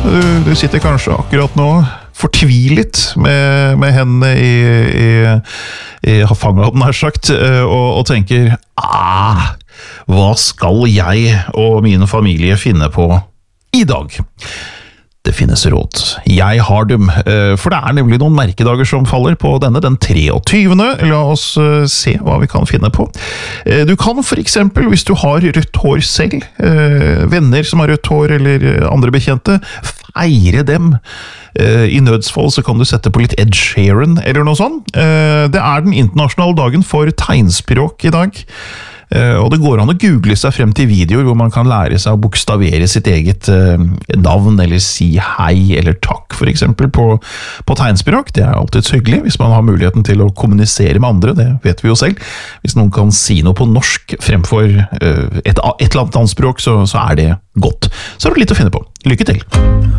Du sitter kanskje akkurat nå fortvilet med hendene i fanget, hadde nær sagt, og tenker, hva skal jeg og min familie finne på i dag? Det finnes råd. Jeg har dem, for det er nemlig noen merkedager som faller på denne, den 23. La oss se hva vi kan finne på. Du kan for eksempel, hvis du har rødt hår selv, venner som har rødt hår eller andre bekjente, feire dem. I nødsfall så kan du sette på litt Ed Sheeran eller noe sånt. Det er den internasjonale dagen for tegnspråk i dag. Og det går an å google seg frem til videoer hvor man kan lære seg å bokstavere sitt eget navn, eller si hei eller takk for eksempel på tegnspråk. Det er alltid hyggelig hvis man har muligheten til å kommunisere med andre, det vet vi jo selv. Hvis noen kan si noe på norsk fremfor et eller annet språk, så er det godt. Så er det litt å finne på. Lykke til!